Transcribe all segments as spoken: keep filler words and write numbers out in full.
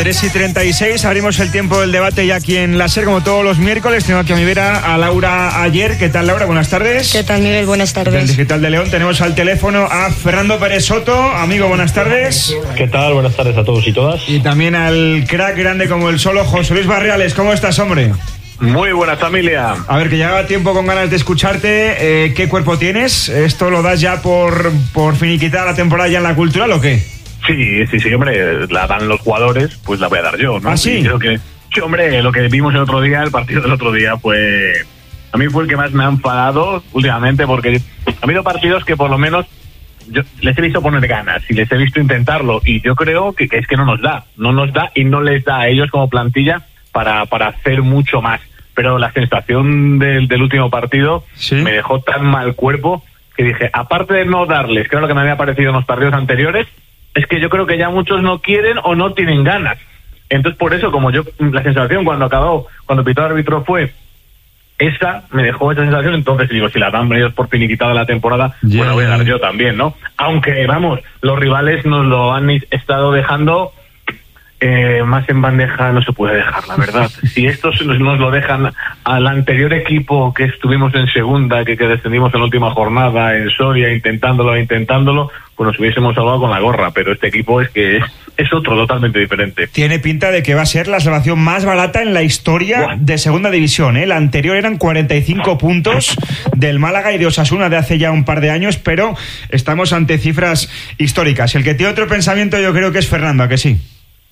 tres y treinta y seis, abrimos el tiempo del debate ya aquí en la SER, como todos los miércoles. Tengo aquí a mi vera a Laura Ayer. ¿Qué tal, Laura? Buenas tardes. ¿Qué tal, Miguel? Buenas tardes. Del Digital de León tenemos al teléfono a Fernando Pérez Soto. Amigo, buenas tardes. ¿Qué tal? Buenas tardes a todos y todas. Y también al crack grande como el solo, José Luis Barriales. ¿Cómo estás, hombre? Muy buena, familia. A ver, que llevaba tiempo con ganas de escucharte. Eh, ¿Qué cuerpo tienes? ¿Esto lo das ya por, por finiquitar la temporada ya en la Cultural o qué? Sí, sí, sí, hombre, la dan los jugadores, pues la voy a dar yo, ¿no? ¿Ah, sí? Y creo que, sí, hombre, lo que vimos el otro día, el partido del otro día, pues a mí fue el que más me ha enfadado últimamente, porque ha habido partidos que por lo menos yo les he visto poner ganas y les he visto intentarlo, y yo creo que, que es que no nos da, no nos da y no les da a ellos como plantilla para, para hacer mucho más. Pero la sensación del, del último partido ¿Sí? me dejó tan mal cuerpo que dije, aparte de no darles, que era lo que me había parecido en los partidos anteriores, es que yo creo que ya muchos no quieren o no tienen ganas. Entonces, por eso, como yo, la sensación cuando acabó, cuando pitó el árbitro fue esa, me dejó esa sensación. Entonces digo, si la dan ellos por finiquitada la temporada, yeah. bueno, voy a dar yo también, ¿no? Aunque, vamos, los rivales nos lo han estado dejando eh, más en bandeja, no se puede dejar, la verdad. Si estos nos, nos lo dejan al anterior equipo que estuvimos en segunda, que, que descendimos en la última jornada, en Soria, intentándolo, intentándolo, pues nos hubiésemos salvado con la gorra, pero este equipo es que es, es otro totalmente diferente. Tiene pinta de que va a ser la salvación más barata en la historia wow. de segunda división, ¿eh? La anterior eran cuarenta y cinco puntos del Málaga y de Osasuna de hace ya un par de años, pero estamos ante cifras históricas. El que tiene otro pensamiento yo creo que es Fernando, ¿a que sí?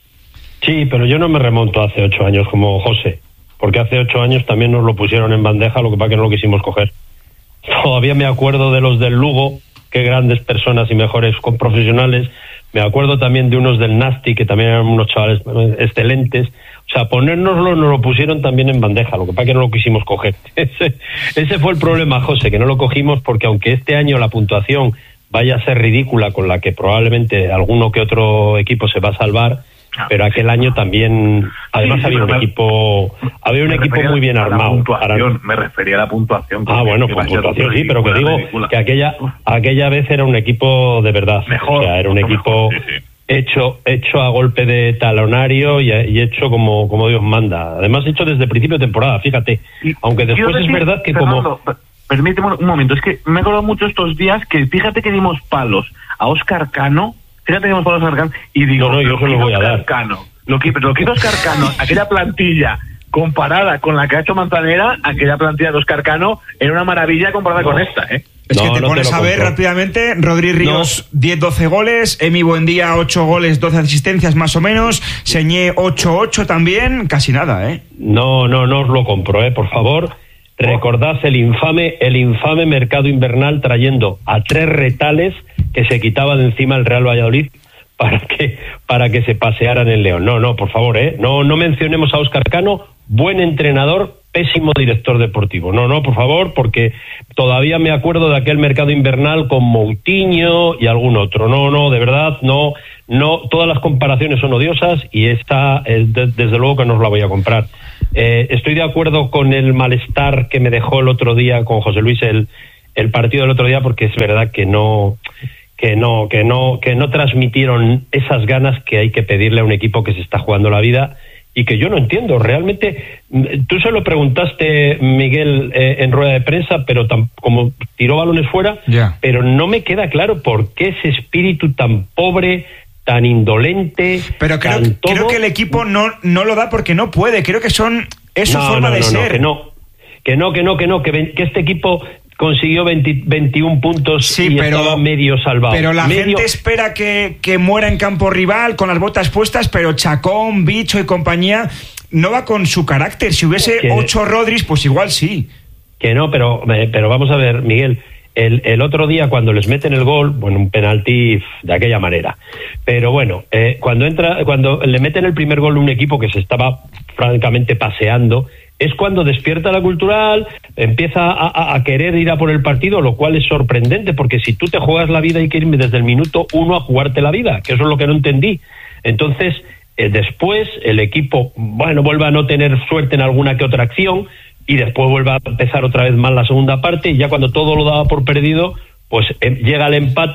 Sí, pero yo no me remonto hace ocho años como José, porque hace ocho años también nos lo pusieron en bandeja, lo que pasa que no lo quisimos coger. Todavía me acuerdo de los del Lugo, qué grandes personas y mejores profesionales. Me acuerdo también de unos del Nasti, que también eran unos chavales excelentes. O sea, ponérnoslo, nos lo pusieron también en bandeja, lo que pasa que no lo quisimos coger. Ese, ese fue el problema, José, que no lo cogimos porque aunque este año la puntuación vaya a ser ridícula, con la que probablemente alguno que otro equipo se va a salvar, pero aquel año también además sí, sí, había un me, equipo había un equipo muy bien armado para... me refería a la puntuación ah bueno pues puntuación sí pero que digo ridícula. que aquella aquella vez era un equipo de verdad mejor, o sea era un equipo mejor, sí, sí. hecho hecho a golpe de talonario y, y hecho como como Dios manda, además hecho desde el principio de temporada, fíjate, y, aunque después es verdad que Fernando, como permíteme un momento, es que me he acordado mucho estos días que fíjate que dimos palos a Óscar Cano. Fíjate que hemos hablado de Óscar Cano y digo, no, no, yo se lo voy a dar. Cano, lo que lo que hizo Óscar Cano, aquella plantilla comparada con la que ha hecho Manzanera, aquella plantilla de Óscar Cano era una maravilla comparada no. con esta, ¿eh? Es no, que te no pones te a ver compro. rápidamente, Rodri Ríos no. diez doce goles, Emi Buendía ocho goles, doce asistencias más o menos, Señé ocho ocho también, casi nada, ¿eh? No, no, no os lo compro, ¿eh? Por favor, recordad el infame, el infame mercado invernal trayendo a tres retales que se quitaba de encima el Real Valladolid para que para que se pasearan en León. No, no, por favor, ¿eh? No, no mencionemos a Óscar Cano, buen entrenador, pésimo director deportivo. No, no, por favor, porque todavía me acuerdo de aquel mercado invernal con Moutinho y algún otro. No, no, de verdad, no, no, todas las comparaciones son odiosas y esta, eh, de, desde luego que no os la voy a comprar. Eh, estoy de acuerdo con el malestar que me dejó el otro día con José Luis el, el partido del otro día, porque es verdad que no... que no que no que no transmitieron esas ganas que hay que pedirle a un equipo que se está jugando la vida y que yo no entiendo realmente. Tú se lo preguntaste, Miguel, eh, en rueda de prensa, pero tam, como tiró balones fuera, yeah. pero no me queda claro por qué ese espíritu tan pobre, tan indolente. Pero creo, tan todo... creo que el equipo no no lo da porque no puede. Creo que son es su no, forma no, de no, ser. No, que no, que no, que no, que, no, que, que este equipo consiguió veinte, veintiún puntos sí, y pero, estaba medio salvado. Pero la medio... gente espera que, que muera en campo rival con las botas puestas, pero Chacón, Bicho y compañía no va con su carácter. Si hubiese que, ocho Rodris, pues igual sí. Que no, pero, pero vamos a ver, Miguel, el, el otro día cuando les meten el gol, bueno, un penalti de aquella manera, pero bueno, eh, cuando entra, cuando le meten el primer gol a un equipo que se estaba francamente paseando, es cuando despierta la Cultural, empieza a, a querer ir a por el partido, lo cual es sorprendente, porque si tú te juegas la vida hay que ir desde el minuto uno a jugarte la vida, que eso es lo que no entendí. Entonces, eh, después el equipo, bueno, vuelve a no tener suerte en alguna que otra acción, y después vuelve a empezar otra vez mal la segunda parte, y ya cuando todo lo daba por perdido, pues eh, llega el empate,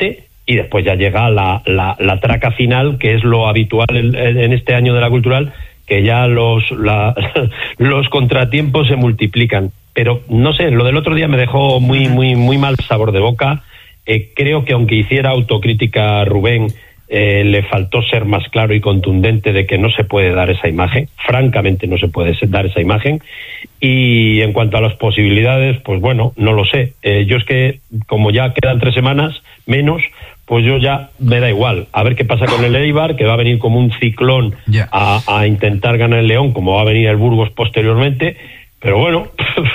y después ya llega la, la, la traca final, que es lo habitual en, en este año de la Cultural, que ya los, la, los contratiempos se multiplican. Pero no sé, lo del otro día me dejó muy, muy, muy mal sabor de boca. Eh, creo que aunque hiciera autocrítica a Rubén, eh, le faltó ser más claro y contundente de que no se puede dar esa imagen. Francamente no se puede dar esa imagen. Y en cuanto a las posibilidades, pues bueno, no lo sé. Eh, yo es que, como ya quedan tres semanas menos, pues yo ya me da igual. A ver qué pasa con el Eibar, que va a venir como un ciclón yeah. a, a intentar ganar el León, como va a venir el Burgos posteriormente. Pero bueno,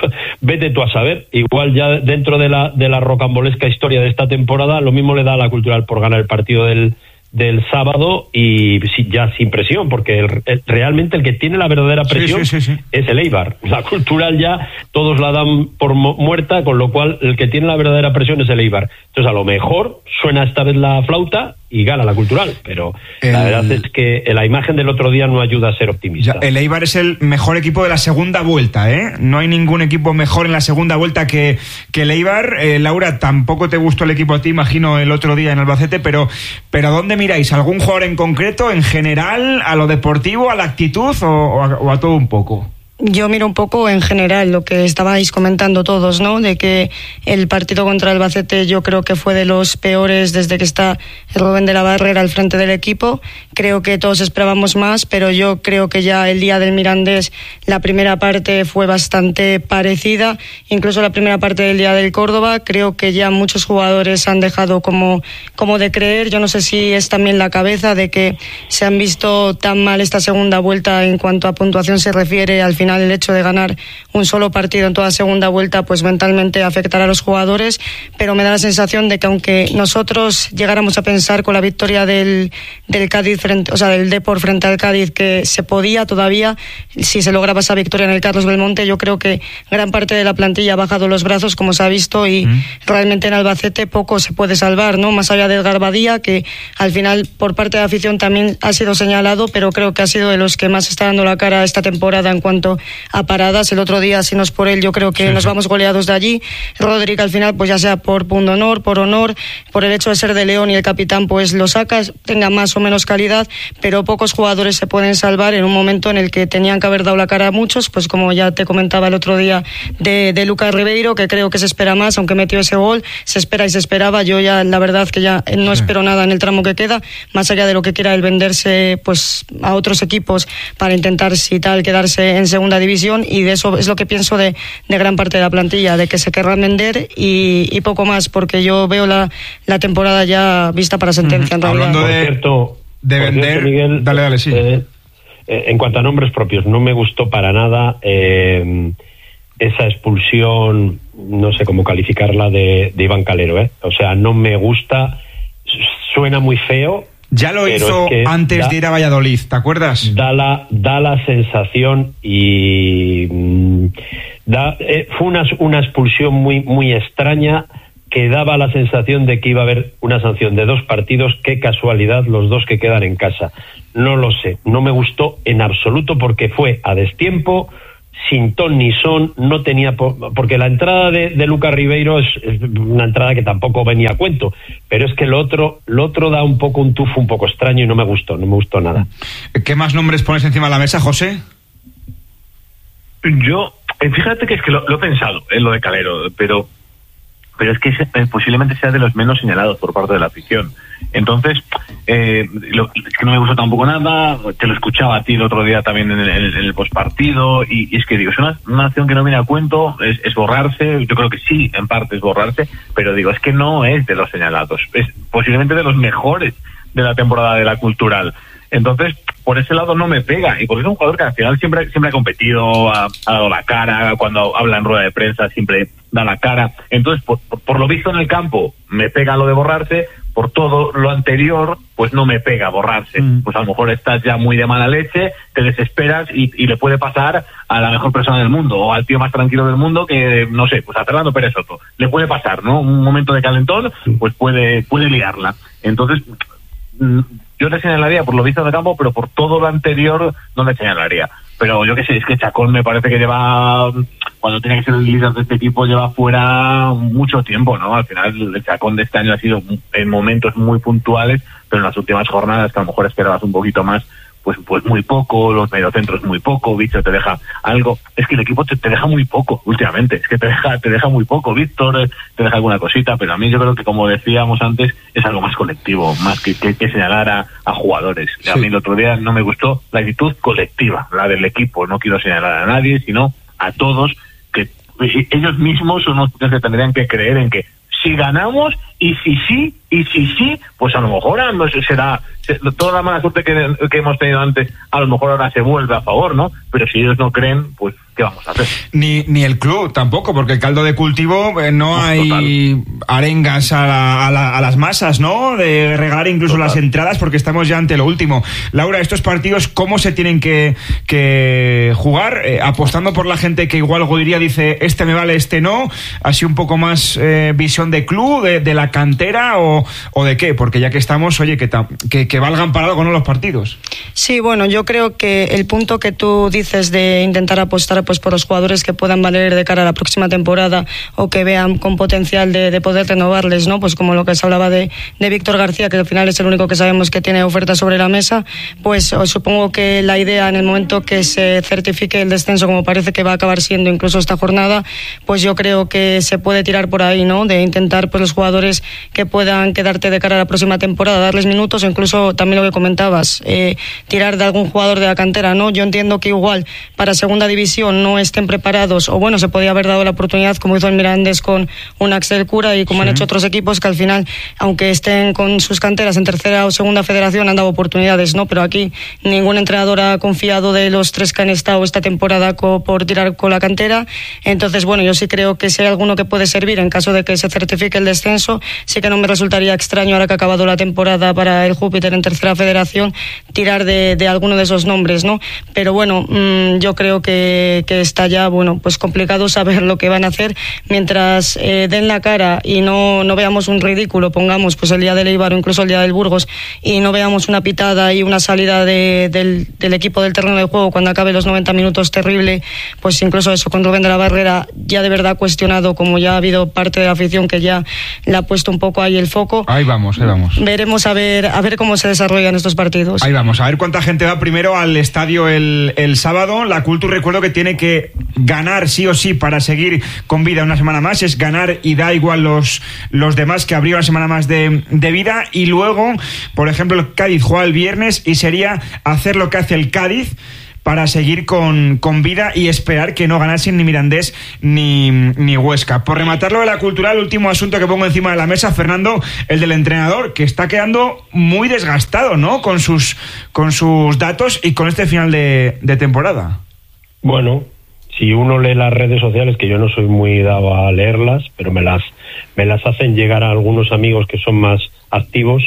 vete tú a saber. Igual ya dentro de la de la rocambolesca historia de esta temporada, lo mismo le da a la Cultural por ganar el partido del del sábado y ya sin presión, porque el, el, realmente el que tiene la verdadera presión sí, sí, sí, sí. es el Eibar. La Cultural ya todos la dan por muerta, con lo cual el que tiene la verdadera presión es el Eibar. Entonces a lo mejor suena esta vez la flauta y gana la Cultural, pero el... la verdad es que la imagen del otro día no ayuda a ser optimista. Ya, el Eibar es el mejor equipo de la segunda vuelta, ¿eh? No hay ningún equipo mejor en la segunda vuelta que, que el Eibar. Eh, Laura, tampoco te gustó el equipo a ti, imagino, el otro día en Albacete, pero, pero ¿dónde miráis? ¿Algún jugador en concreto, en general, a lo deportivo, a la actitud o, o, a, o a todo un poco? Yo miro un poco en general lo que estabais comentando todos, ¿no? De que el partido contra el Albacete yo creo que fue de los peores desde que está el Rubén de la Barrera al frente del equipo. Creo que todos esperábamos más, pero yo creo que ya el día del Mirandés la primera parte fue bastante parecida, incluso la primera parte del día del Córdoba. Creo que ya muchos jugadores han dejado como, como de creer. Yo no sé si es también la cabeza de que se han visto tan mal esta segunda vuelta en cuanto a puntuación se refiere. Al final el hecho de ganar un solo partido en toda segunda vuelta pues mentalmente afectará a los jugadores, pero me da la sensación de que aunque nosotros llegáramos a pensar con la victoria del, del Cádiz frente, o sea del Depor frente al Cádiz que se podía todavía, si se lograba esa victoria en el Carlos Belmonte, yo creo que gran parte de la plantilla ha bajado los brazos, como se ha visto, y mm. realmente en Albacete poco se puede salvar, ¿no? Más allá del Garbadía, que al final por parte de la afición también ha sido señalado, pero creo que ha sido de los que más está dando la cara esta temporada en cuanto a paradas. El otro día, si no es por él, yo creo que sí, nos vamos goleados de allí. Rodrigo al final, pues ya sea por punto honor, por honor, por el hecho de ser de León y el capitán, pues lo sacas, tenga más o menos calidad, pero pocos jugadores se pueden salvar en un momento en el que tenían que haber dado la cara a muchos, pues como ya te comentaba el otro día de, de Lucas Ribeiro, que creo que se espera más, aunque metió ese gol, se espera y se esperaba. Yo ya, la verdad que ya no sí. espero nada en el tramo que queda, más allá de lo que quiera el venderse pues a otros equipos para intentar, si tal, quedarse en segunda división. Y de eso es lo que pienso de, de gran parte de la plantilla, de que se querrán vender y, y poco más, porque yo veo la, la temporada ya vista para sentencia. Mm-hmm. En Hablando de, cierto, de vender, cierto, Miguel, dale, dale, sí. Eh, eh, en cuanto a nombres propios, no me gustó para nada eh, esa expulsión, no sé cómo calificarla, de, de Iván Calero, ¿eh? O sea, no me gusta, suena muy feo. Ya lo hizo es que antes da, de ir a Valladolid, ¿te acuerdas? Da la, da la sensación y mm, da, eh, fue una, una expulsión muy, muy extraña que daba la sensación de que iba a haber una sanción de dos partidos. Qué casualidad, los dos que quedan en casa. No lo sé, no me gustó en absoluto porque fue a destiempo, sin ton ni son, no tenía po- porque la entrada de, de Lucas Ribeiro es, es una entrada que tampoco venía a cuento, pero es que lo otro lo otro da un poco un tufo un poco extraño y no me gustó, no me gustó nada. ¿Qué más nombres pones encima de la mesa, José? Yo, fíjate que es que lo, lo he pensado en lo de Calero, pero pero es que es, posiblemente sea de los menos señalados por parte de la afición. Entonces, eh, lo, es que no me gustó tampoco nada, te lo escuchaba a ti el otro día también en el, en el postpartido, y, y es que digo, es una, una acción que no viene a cuento, es, es borrarse, yo creo que sí, en parte es borrarse, pero digo, es que no es de los señalados, es posiblemente de los mejores de la temporada de la Cultural. Entonces, por ese lado no me pega, y porque es un jugador que al final siempre, siempre ha competido, ha, ha dado la cara, cuando habla en rueda de prensa siempre da la cara. Entonces, por, por, por lo visto en el campo, me pega lo de borrarse. Por todo lo anterior, pues no me pega borrarse. Mm. Pues a lo mejor estás ya muy de mala leche, te desesperas y, y le puede pasar a la mejor persona del mundo o al tío más tranquilo del mundo que, no sé, pues a Fernando Pérez Soto. Le puede pasar, ¿no? Un momento de calentón, pues puede, puede liarla. Entonces, yo le señalaría por lo visto en el campo, pero por todo lo anterior no le señalaría. pero yo qué sé, es que Chacón me parece que lleva, cuando tiene que ser el líder de este equipo, lleva fuera mucho tiempo, ¿no? Al final el Chacón de este año ha sido en momentos muy puntuales, pero en las últimas jornadas, que a lo mejor esperabas un poquito más, pues pues muy poco, los mediocentros muy poco, Víctor te deja algo, es que el equipo te, te deja muy poco últimamente, es que te deja te deja muy poco, Víctor te deja alguna cosita, pero a mí yo creo que, como decíamos antes, es algo más colectivo, más que, que, que señalar a, a jugadores. Sí. A mí el otro día no me gustó la actitud colectiva, la del equipo, no quiero señalar a nadie, sino a todos, que ellos mismos son los que tendrían que creer en que si ganamos, y si sí, y si sí, pues a lo mejor será toda la mala suerte que, que hemos tenido antes, a lo mejor ahora se vuelve a favor, ¿no? Pero si ellos no creen, pues ¿qué vamos a hacer? Ni, ni el club tampoco, porque el caldo de cultivo eh, no, no hay total. arengas a, la, a, la, a las masas, ¿no? De regalar incluso total. las entradas, porque estamos ya ante lo último. Laura, estos partidos, ¿cómo se tienen que, que jugar? Eh, apostando por la gente que igual diría, dice, este me vale, este no, así un poco más eh, visión de club, de, de la cantera, o, o de qué, porque ya que estamos, oye, que, que, que valgan para algo, ¿no?, los partidos. Sí, bueno, yo creo que el punto que tú dices de intentar apostar pues por los jugadores que puedan valer de cara a la próxima temporada, o que vean con potencial de, de poder renovarles, ¿no? Pues como lo que se hablaba de, de Víctor García, que al final es el único que sabemos que tiene oferta sobre la mesa, pues os supongo que la idea, en el momento que se certifique el descenso, como parece que va a acabar siendo incluso esta jornada, pues yo creo que se puede tirar por ahí, ¿no? De intentar pues los jugadores que puedan quedarte de cara a la próxima temporada, darles minutos, o incluso también lo que comentabas, eh, tirar de algún jugador de la cantera, ¿no? Yo entiendo que igual para segunda división no estén preparados, o bueno, se podía haber dado la oportunidad, como hizo el Mirandés con un Axel Cura, y como sí. han hecho otros equipos que al final, aunque estén con sus canteras en tercera o segunda federación, han dado oportunidades, ¿no? Pero aquí ningún entrenador ha confiado de los tres que han estado esta temporada co- por tirar con la cantera. Entonces, bueno, yo sí creo que si hay alguno que puede servir en caso de que se certifique el descenso, sí que no me resultaría extraño, ahora que ha acabado la temporada para el Júpiter en tercera federación, tirar de, de alguno de esos nombres, ¿no? Pero bueno, mmm, yo creo que, que está ya, bueno, pues complicado saber lo que van a hacer mientras eh, den la cara y no, no veamos un ridículo, pongamos pues el día del Eibar o incluso el día del Burgos, y no veamos una pitada y una salida de, del, del equipo del terreno de juego cuando acabe los noventa minutos terrible, pues incluso eso con Rubén de la Barrera ya de verdad cuestionado, como ya ha habido parte de la afición que ya le ha puesto un poco ahí el foco. Ahí vamos, ahí vamos. Veremos a ver, a ver cómo se desarrollan estos partidos. Ahí vamos, a ver cuánta gente va primero al estadio el, el sábado. La Cultura, recuerdo que tiene que ganar sí o sí para seguir con vida una semana más, es ganar y da igual los, los demás, que habría una semana más de, de vida. Y luego, por ejemplo, el Cádiz juega el viernes y sería hacer lo que hace el Cádiz para seguir con, con vida y esperar que no ganasen ni Mirandés ni, ni Huesca. Por rematarlo de la Cultural, el último asunto que pongo encima de la mesa, Fernando, el del entrenador, que está quedando muy desgastado, ¿no?, con sus, con sus datos y con este final de, de temporada. Bueno, si uno lee las redes sociales, que yo no soy muy dado a leerlas, pero me las, me las hacen llegar a algunos amigos que son más activos,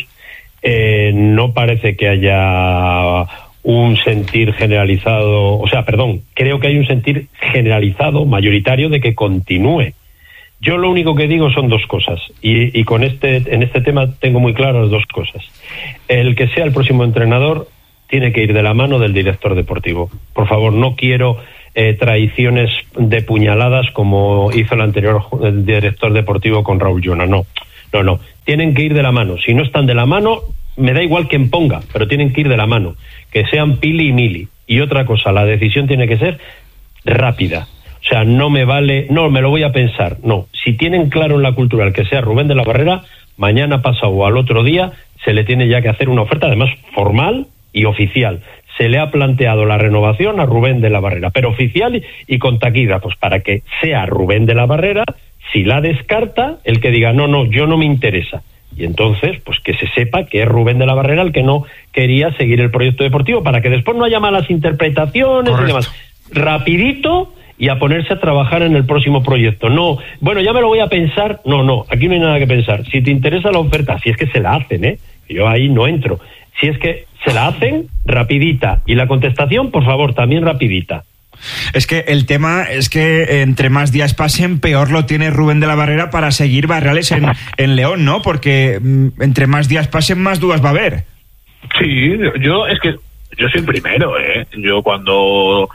eh, no parece que haya un sentir generalizado, o sea, perdón, creo que hay un sentir generalizado, mayoritario, de que continúe. Yo lo único que digo son dos cosas, y, y con este, en este tema tengo muy claras dos cosas. El que sea el próximo entrenador tiene que ir de la mano del director deportivo. Por favor, no quiero eh, traiciones de puñaladas como hizo el anterior el director deportivo con Raúl Llona. No, no, no. Tienen que ir de la mano. Si no están de la mano, me da igual quien ponga, pero tienen que ir de la mano. Que sean Pili y Mili. Y otra cosa, la decisión tiene que ser rápida. O sea, no me vale, no, me lo voy a pensar. No, si tienen claro en la Cultural que sea Rubén de la Barrera, mañana pasado o al otro día se le tiene ya que hacer una oferta, además formal y oficial. Se le ha planteado la renovación a Rubén de la Barrera, pero oficial y con taquida, pues para que sea Rubén de la Barrera, si la descarta, el que diga, no, no, yo no me interesa. Y entonces, pues que se sepa que es Rubén de la Barrera el que no quería seguir el proyecto deportivo, para que después no haya malas interpretaciones. Correcto. Y demás. Rapidito y a ponerse a trabajar en el próximo proyecto. No, bueno, ya me lo voy a pensar. No, no, aquí no hay nada que pensar. Si te interesa la oferta, si es que se la hacen, ¿eh? Yo ahí no entro. Si es que se la hacen, rapidita. Y la contestación, por favor, también rapidita. Es que el tema es que entre más días pasen, peor lo tiene Rubén de la Barrera para seguir Barriales en, en León, ¿no? Porque entre más días pasen, más dudas va a haber. Sí, yo es que yo soy el primero, ¿eh? Yo cuando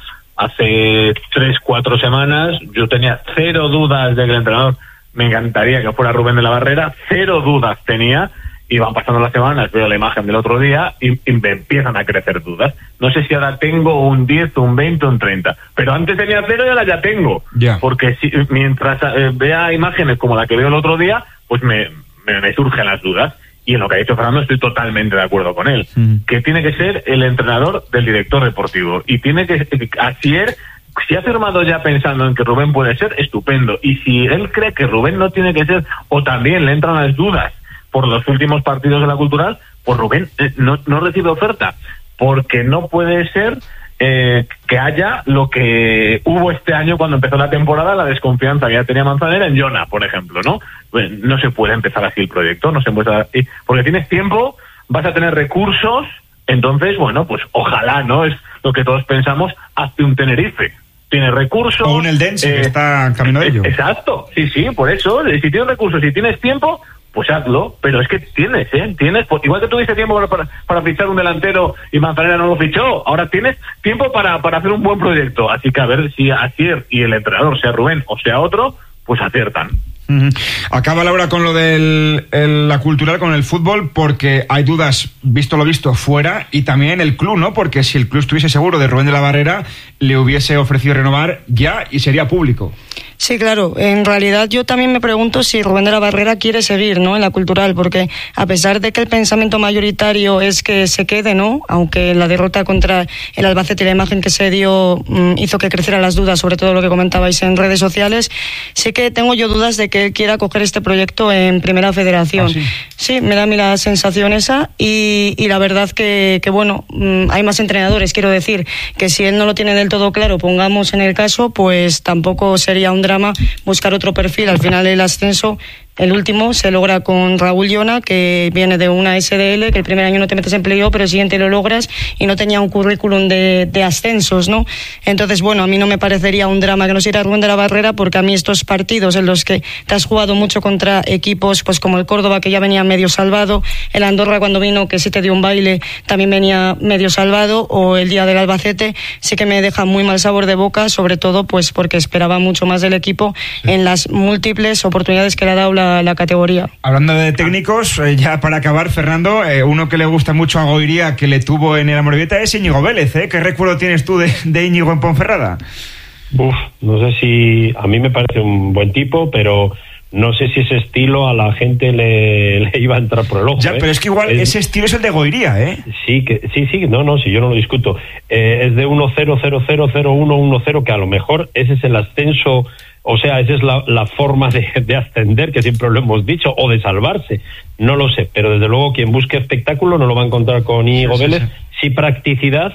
hace tres, cuatro semanas yo tenía cero dudas de que el entrenador me encantaría que fuera Rubén de la Barrera, cero dudas tenía, y van pasando las semanas, veo la imagen del otro día y, y me empiezan a crecer dudas. No sé si ahora tengo un diez, un veinte, un treinta, pero antes tenía cero y ahora ya tengo, yeah. porque si, mientras eh, vea imágenes como la que veo el otro día, pues me, me, me surgen las dudas. Y en lo que ha dicho Fernando estoy totalmente de acuerdo con él, mm. que tiene que ser el entrenador del director deportivo, y tiene que, así es, si ha firmado ya pensando en que Rubén puede ser, estupendo, y si él cree que Rubén no tiene que ser, o también le entran las dudas por los últimos partidos de la Cultural, pues Rubén eh, no, no recibe oferta, porque no puede ser eh, que haya lo que hubo este año cuando empezó la temporada, la desconfianza que ya tenía Manzanera en Jona, por ejemplo, ¿no? Pues no se puede empezar así el proyecto, no se puede, porque tienes tiempo, vas a tener recursos, entonces, bueno, pues ojalá, ¿no? Es lo que todos pensamos, hazte un Tenerife. Tiene recursos. O un Eldense, eh, que está en camino de ello. Exacto, sí, sí, por eso, si tienes recursos, si tienes tiempo, pues hazlo, pero es que tienes, ¿eh? Tienes, pues, igual que tuviste tiempo para, para, para fichar un delantero y Manzanera no lo fichó, ahora tienes tiempo para, para hacer un buen proyecto, así que a ver si Asier y el entrenador, sea Rubén o sea otro, pues aciertan. Uh-huh. Acaba Laura con lo de la Cultural, con el fútbol, porque hay dudas, visto lo visto, fuera, y también el club, ¿no? Porque si el club estuviese seguro de Rubén de la Barrera, le hubiese ofrecido renovar ya y sería público. Sí, claro. En realidad yo también me pregunto si Rubén de la Barrera quiere seguir, ¿no?, en la Cultural, porque a pesar de que el pensamiento mayoritario es que se quede, ¿no?, aunque la derrota contra el Albacete y la imagen que se dio mmm, hizo que crecieran las dudas, sobre todo lo que comentabais en redes sociales, sí que tengo yo dudas de que él quiera coger este proyecto en Primera Federación. ¿Ah, sí? Sí, me da a mí la sensación esa, y, y la verdad que, que bueno, mmm, hay más entrenadores, quiero decir, que si él no lo tiene del todo claro, pongamos en el caso, pues tampoco sería un drama buscar otro perfil. Al final el ascenso, el último, se logra con Raúl Jona, que viene de una S D L, que el primer año no te metes en playoff, pero el siguiente lo logras, y no tenía un currículum de, de ascensos, ¿no? Entonces, bueno, a mí no me parecería un drama que no se irá Rubén de la Barrera, porque a mí estos partidos en los que te has jugado mucho contra equipos, pues como el Córdoba, que ya venía medio salvado, el Andorra cuando vino, que sí te dio un baile, también venía medio salvado, o el día del Albacete, sí que me deja muy mal sabor de boca, sobre todo pues porque esperaba mucho más del equipo en las múltiples oportunidades que le ha dado la La, la categoría. Hablando de técnicos, eh, ya para acabar, Fernando, eh, uno que le gusta mucho a Goiría, que le tuvo en el Amorebieta, es Íñigo Vélez, ¿eh? ¿Qué recuerdo tienes tú de, de Íñigo en Ponferrada? Uf, no sé si... A mí me parece un buen tipo, pero no sé si ese estilo a la gente le, le iba a entrar por el ojo. Ya, ¿eh? pero es que igual es, ese estilo es el de Goiría, ¿eh? Sí, que, sí, sí, no, no, sí, yo no lo discuto. Eh, es de uno cero cero cero cero uno uno cero, que a lo mejor ese es el ascenso... O sea, esa es la, la forma de, de ascender, que siempre lo hemos dicho, o de salvarse. No lo sé, pero desde luego quien busque espectáculo no lo va a encontrar con Íñigo sí, Vélez. Sí, sí. sí practicidad,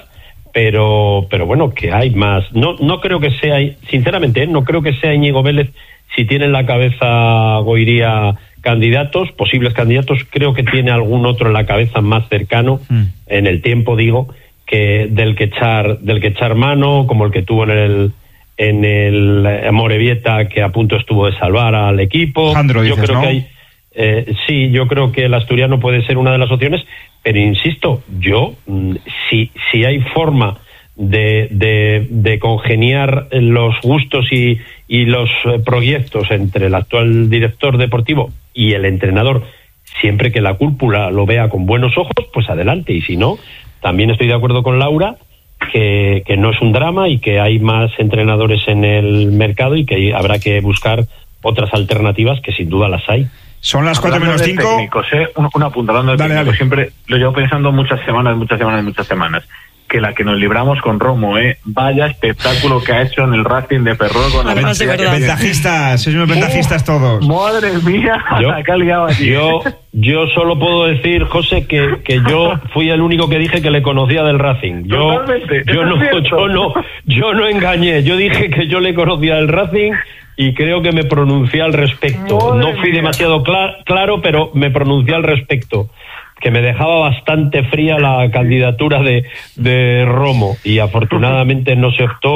pero pero bueno, que hay más. No no creo que sea, sinceramente, ¿eh? no creo que sea Íñigo Vélez si tiene en la cabeza Goiría candidatos, posibles candidatos. Creo que tiene algún otro en la cabeza más cercano, mm. en el tiempo, digo, que del que echar del que echar mano, como el que tuvo en el... en el Amorebieta, que a punto estuvo de salvar al equipo. Jandro, dices, yo creo ¿no? que hay eh, sí, yo creo que el asturiano puede ser una de las opciones, pero insisto, yo si si hay forma de de, de congeniar los gustos y, y los eh, proyectos entre el actual director deportivo y el entrenador, siempre que la cúpula lo vea con buenos ojos, pues adelante, y si no, también estoy de acuerdo con Laura Que, que no es un drama y que hay más entrenadores en el mercado y que habrá que buscar otras alternativas, que sin duda las hay. Son las cuatro menos cinco. Técnicos, ¿eh? un, un apuntando de dale, técnicos. dale. Siempre lo llevo pensando muchas semanas, muchas semanas, muchas semanas. Que la que nos libramos con Romo, ¿eh? Vaya espectáculo que ha hecho en el Racing de Ferrol con la Además, ven- ventajistas, sois unos ventajistas oh, todos. Madre mía, Yo, la que ha liado aquí. yo, yo solo puedo decir, José, que, que yo fui el único que dije que le conocía del Racing. Yo, Totalmente, yo no, es yo no, yo no engañé. Yo dije que yo le conocía del Racing y creo que me pronuncié al respecto. Madre no fui mía. demasiado cla- claro, pero me pronuncié al respecto, que me dejaba bastante fría la candidatura de, de Romo, y afortunadamente no se optó.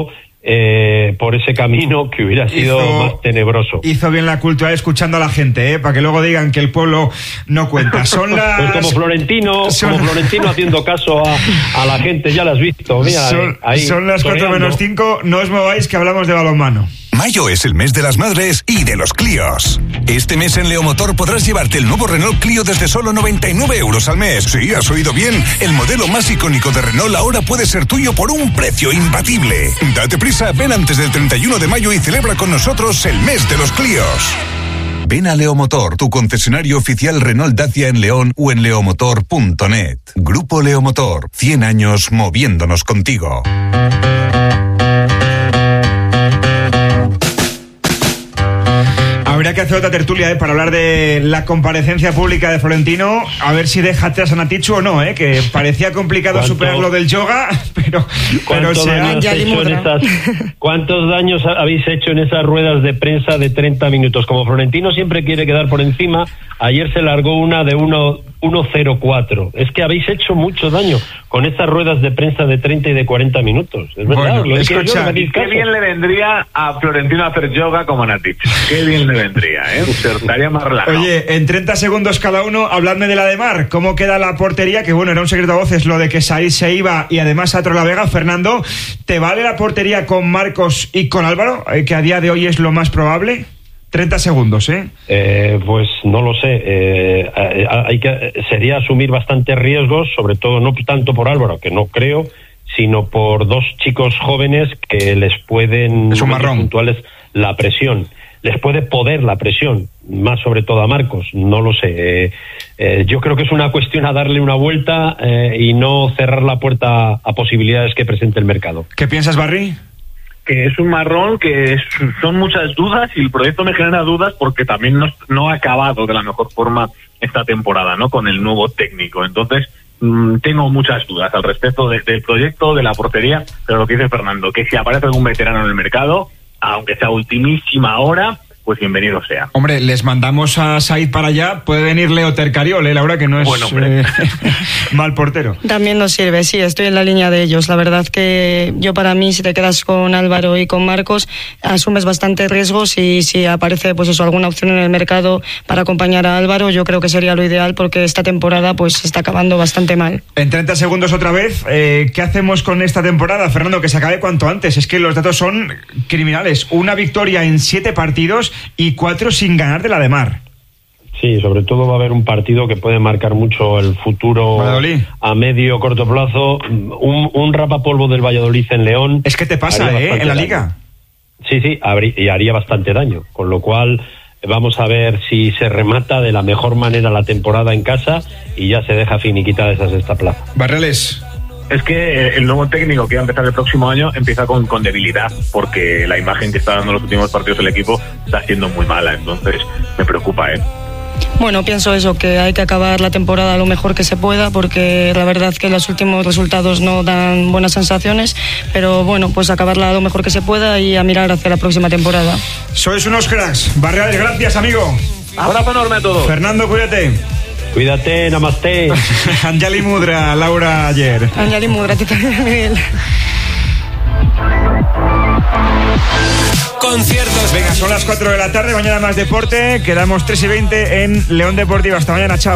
eh, por ese camino que hubiera sido hizo, más tenebroso. Hizo bien la cultura escuchando a la gente, ¿eh? Para que luego digan que el pueblo no cuenta. Son las... Pues como Florentino, son... como Florentino haciendo caso a, a la gente, ya lo has visto. Mira, son, ahí, son las cuatro menos cinco, no os mováis que hablamos de balonmano. Mayo es el mes de las madres y de los Clios. Este mes en Leomotor podrás llevarte el nuevo Renault Clio desde solo noventa y nueve euros al mes. Sí, has oído bien. El modelo más icónico de Renault ahora puede ser tuyo por un precio imbatible. Date prisa, ven antes del treinta y uno de mayo y celebra con nosotros el mes de los Clios. Ven a Leomotor, tu concesionario oficial Renault Dacia en León o en leomotor punto net. Grupo Leomotor, cien años moviéndonos contigo. Habría que hacer otra tertulia, ¿eh? Para hablar de la comparecencia pública de Florentino, a ver si deja atrás a Natichu o no, ¿eh? Que parecía complicado superar lo del yoga, pero, pero se ha... esas, ¿Cuántos daños habéis hecho en esas ruedas de prensa de treinta minutos? Como Florentino siempre quiere quedar por encima, ayer se largó una de uno cero cuatro. Es que habéis hecho mucho daño con estas ruedas de prensa de treinta y de cuarenta minutos. Es verdad, bueno, lo escucha, yo, qué bien le vendría a Florentino hacer yoga como Natichu. Qué bien le vendría, ¿eh? Estaría más relajado. Oye, en treinta segundos cada uno, habladme de la de Mar. ¿Cómo queda la portería? Que bueno, era un secreto a voces lo de que Said se iba y además a la Vega. Fernando, ¿te vale la portería con Marcos y con Álvaro? Eh, que a día de hoy es lo más probable. treinta segundos, ¿eh? eh pues no lo sé. Eh, hay que sería asumir bastantes riesgos, sobre todo no tanto por Álvaro, que no creo, sino por dos chicos jóvenes que les pueden es un marrón. puntuales la presión. Les puede poder la presión, más sobre todo a Marcos, no lo sé. Eh, eh, yo creo que es una cuestión a darle una vuelta eh, y no cerrar la puerta a posibilidades que presente el mercado. ¿Qué piensas, Barry? Que es un marrón, que es, son muchas dudas y el proyecto me genera dudas porque también no, no ha acabado de la mejor forma esta temporada, ¿no? Con el nuevo técnico. Entonces, mmm, tengo muchas dudas al respecto de, del proyecto, de la portería, pero lo que dice Fernando, que si aparece algún veterano en el mercado, aunque sea ultimísima hora, pues bienvenido sea. Hombre, les mandamos a Said para allá, puede venir Leo Tercariol, ¿eh? Laura, que no es bueno, eh, mal portero. También nos sirve, sí, estoy en la línea de ellos. La verdad que yo para mí, si te quedas con Álvaro y con Marcos, asumes bastantes riesgos y si aparece pues eso, alguna opción en el mercado para acompañar a Álvaro, yo creo que sería lo ideal porque esta temporada pues se está acabando bastante mal. En treinta segundos otra vez, eh, ¿qué hacemos con esta temporada, Fernando? Que se acabe cuanto antes, es que los datos son criminales. Una victoria en siete partidos y cuatro sin ganar de la de Mar. Sí, sobre todo va a haber un partido que puede marcar mucho el futuro Valladolid. A medio corto plazo. Un, un rapapolvo del Valladolid en León. Es que te pasa, ¿eh? En la daño. Liga. Sí, sí, habría, y haría bastante daño. Con lo cual, vamos a ver si se remata de la mejor manera la temporada en casa y ya se deja finiquitada esa sexta plaza. Barreles. Es que el nuevo técnico que va a empezar el próximo año empieza con, con debilidad, porque la imagen que está dando en los últimos partidos del equipo está siendo muy mala, entonces me preocupa, ¿eh? Bueno, pienso eso, que hay que acabar la temporada lo mejor que se pueda, porque la verdad que los últimos resultados no dan buenas sensaciones, pero bueno, pues acabarla lo mejor que se pueda y a mirar hacia la próxima temporada. Sois unos cracks. Barreales, gracias, amigo. Abrazo enorme a todos. Fernando, cuídate. Cuídate, namaste. Anjali Mudra, Laura ayer. Anjali Mudra, a ti también, Miguel. Conciertos. Venga, son las cuatro de la tarde, mañana más deporte. Quedamos tres y veinte en León Deportivo. Hasta mañana, chao.